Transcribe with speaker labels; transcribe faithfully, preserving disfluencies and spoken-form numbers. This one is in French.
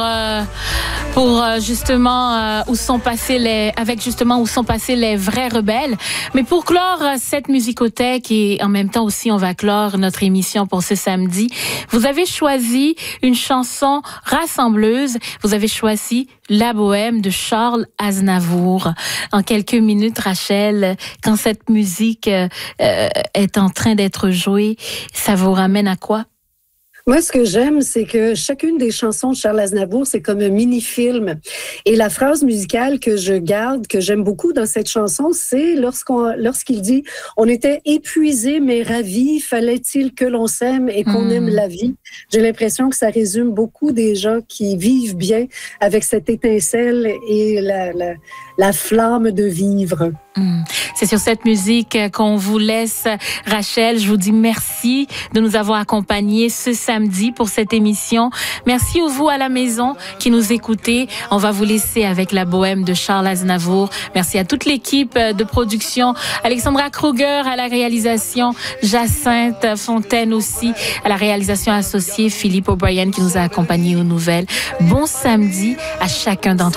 Speaker 1: euh, pour euh, justement euh, où sont passés les avec justement où sont passés les vrais rebelles. Mais pour clore euh, cette musicothèque et en même temps aussi on va clore notre émission pour ce samedi, vous avez choisi une chanson rassembleuse. Vous avez choisi La Bohème de Charles Aznavour. En quelques minutes, Rachel, quand cette musique euh, est en train d'être jouée, ça vous ramène à quoi?
Speaker 2: Moi, ce que j'aime, c'est que chacune des chansons de Charles Aznavour, c'est comme un mini-film. Et la phrase musicale que je garde, que j'aime beaucoup dans cette chanson, c'est lorsqu'on, lorsqu'il dit « On était épuisés mais ravis, fallait-il que l'on s'aime et qu'on mmh. aime la vie ?» J'ai l'impression que ça résume beaucoup des gens qui vivent bien avec cette étincelle et la, la, la flamme de vivre.
Speaker 1: Mmh. C'est sur cette musique qu'on vous laisse. Rachel, je vous dis merci de nous avoir accompagnés ce samedi pour cette émission. Merci à vous à la maison qui nous écoutez. On va vous laisser avec La Bohème de Charles Aznavour. Merci à toute l'équipe de production. Alexandra Kruger à la réalisation. Jacinthe Fontaine aussi à la réalisation associée. Philippe O'Brien qui nous a accompagnés aux nouvelles. Bon samedi à chacun d'entre vous.